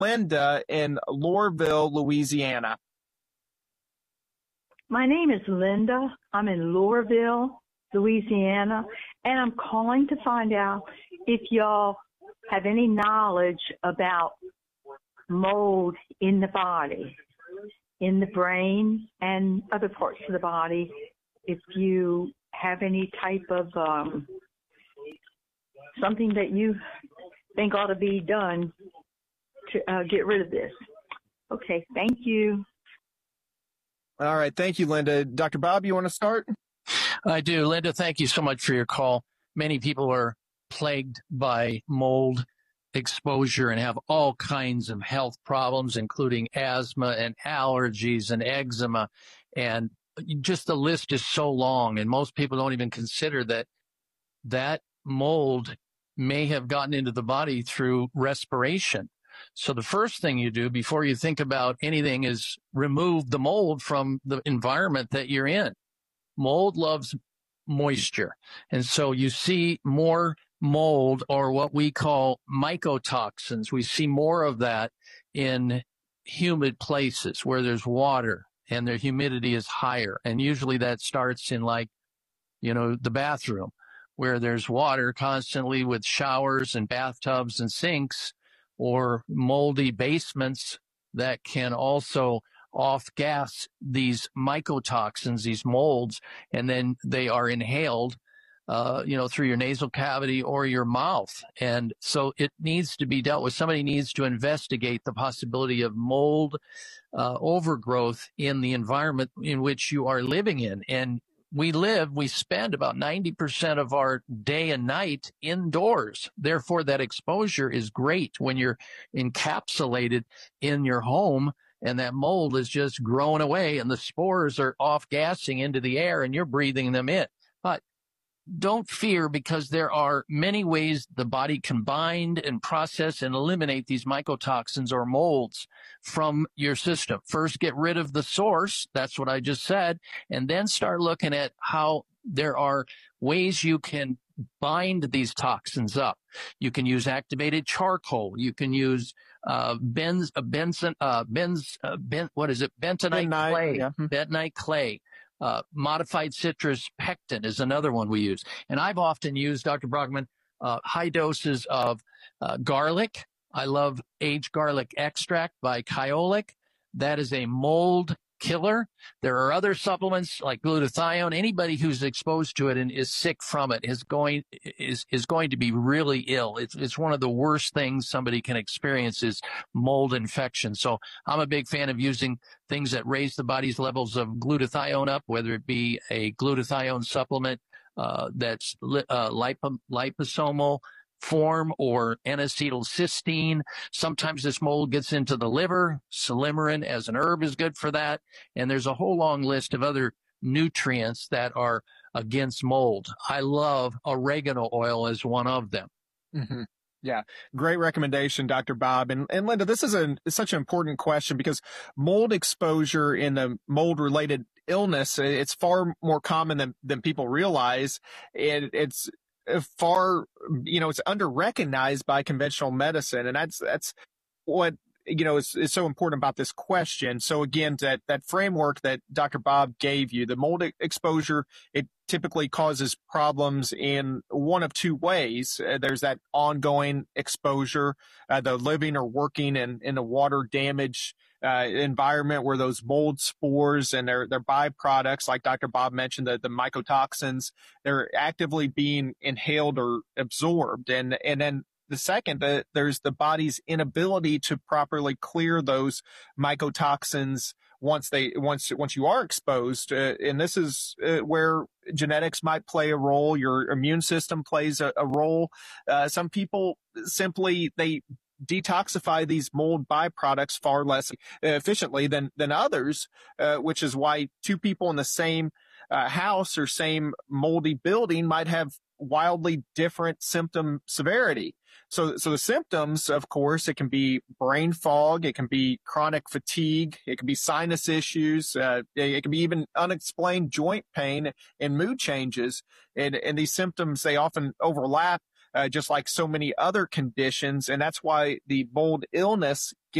Linda in Loreville, Louisiana. My name is Linda. I'm in Loreville, Louisiana, and I'm calling to find out if y'all have any knowledge about mold in the body, in the brain, and other parts of the body. If you have any type of something that you think ought to be done to get rid of this. Okay, thank you. All right, thank you, Linda. Dr. Bob, you want to start? I do. Linda, thank you so much for your call. Many people are plagued by mold exposure and have all kinds of health problems, including asthma and allergies and eczema. And just the list is so long, and most people don't even consider that mold may have gotten into the body through respiration. So the first thing you do before you think about anything is remove the mold from the environment that you're in. Mold loves moisture. And so you see more mold, or what we call mycotoxins. We see more of that in humid places where there's water and the humidity is higher. And usually that starts in the bathroom where there's water constantly with showers and bathtubs and sinks, or moldy basements that can also off-gas these mycotoxins, these molds, and then they are inhaled, through your nasal cavity or your mouth. And so it needs to be dealt with. Somebody needs to investigate the possibility of mold overgrowth in the environment in which you are living in. And we spend about 90% of our day and night indoors. Therefore, that exposure is great when you're encapsulated in your home and that mold is just growing away and the spores are off-gassing into the air and you're breathing them in. But don't fear, because there are many ways the body can bind and process and eliminate these mycotoxins or molds from your system. First, get rid of the source. That's what I just said. And then start looking at how there are ways you can bind these toxins up. You can use activated charcoal. You can use bentonite clay. Yeah. Bentonite clay. Modified citrus pectin is another one we use. And I've often used, Dr. Brogman, high doses of garlic. I love aged garlic extract by Kyolic. That is a mold killer. There are other supplements like glutathione. Anybody who's exposed to it and is sick from it is going to be really ill. It's one of the worst things somebody can experience is mold infection. So I'm a big fan of using things that raise the body's levels of glutathione up, whether it be a glutathione supplement that's liposomal form or N-acetylcysteine. Sometimes this mold gets into the liver. Silymarin as an herb is good for that. And there's a whole long list of other nutrients that are against mold. I love oregano oil as one of them. Mm-hmm. Yeah. Great recommendation, Dr. Bob. And Linda, this is such an important question because mold exposure in the mold related illness, it's far more common than people realize. It's far, it's under-recognized by conventional medicine. And that's what, is so important about this question. So again, that framework that Dr. Bob gave you, the mold exposure, it typically causes problems in one of two ways. There's that ongoing exposure, the living or working in a water damaged environment where those mold spores and their byproducts, like Dr. Bob mentioned, the mycotoxins, they're actively being inhaled or absorbed. And then the second, there's the body's inability to properly clear those mycotoxins once you are exposed. And this is where genetics might play a role. Your immune system plays a role. Some people simply, they detoxify these mold byproducts far less efficiently than others, which is why two people in the same house or same moldy building might have wildly different symptom severity. So the symptoms, of course, it can be brain fog, it can be chronic fatigue, it can be sinus issues, it can be even unexplained joint pain and mood changes. And these symptoms, they often overlap. just like so many other conditions. And that's why the mold illness